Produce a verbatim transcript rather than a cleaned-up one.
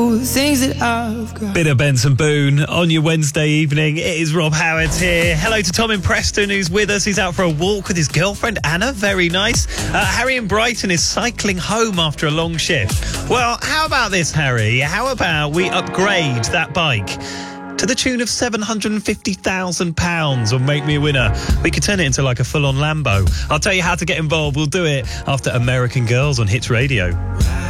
Things that I've got. Bit of Benson Boone on your Wednesday evening. It is Rob Howard here. Hello to Tom in Preston, who's with us. He's out for a walk with his girlfriend Anna. Very nice. Uh, Harry in Brighton is cycling home after a long shift. Well, how about this, Harry? How about we upgrade that bike to the tune of seven hundred fifty thousand pounds on Make Me a Winner? We could turn it into like a full-on Lambo. I'll tell you how to get involved. We'll do it after American Girls on Hits Radio.